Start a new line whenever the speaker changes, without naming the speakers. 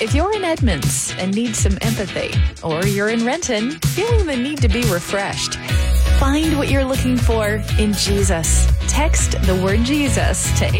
If you're in Edmonds and need some empathy, or you're in Renton feeling the need to be refreshed, find what you're looking for in Jesus. Text the word Jesus to